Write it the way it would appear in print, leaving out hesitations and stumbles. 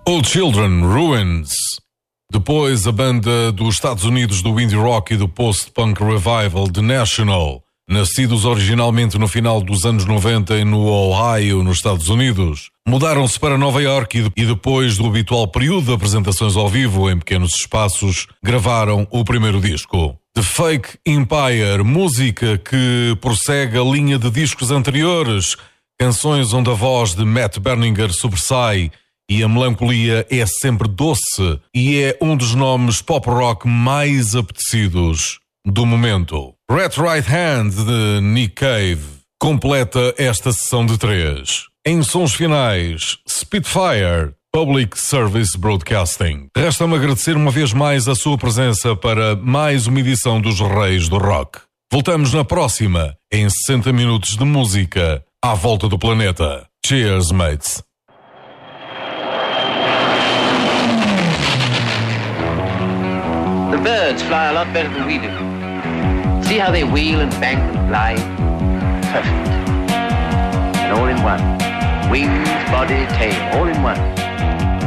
Old Children, Ruins. Depois, a banda dos Estados Unidos do indie rock e do post-punk revival, The National, nascidos originalmente no final dos anos 90 no Ohio, nos Estados Unidos, mudaram-se para Nova York e depois do habitual período de apresentações ao vivo em pequenos espaços, gravaram o primeiro disco. The Fake Empire, música que prossegue a linha de discos anteriores, canções onde a voz de Matt Berninger sobressai e a melancolia é sempre doce e é um dos nomes pop-rock mais apetecidos do momento. Red Right Hand, de Nick Cave, completa esta sessão de 3. Em sons finais, Spitfire, Public Service Broadcasting. Resta-me agradecer uma vez mais a sua presença para mais uma edição dos Reis do Rock. Voltamos na próxima, em 60 minutos de música, à volta do planeta. Cheers, mates! The birds fly a lot better than we do. See how they wheel and bank and fly? Perfect. And all in one. Wings, body, tail, all in one.